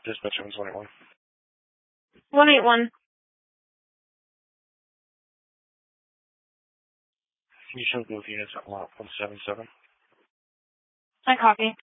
Dispatch 181. 181. Can you show both units at lot 177? I copy.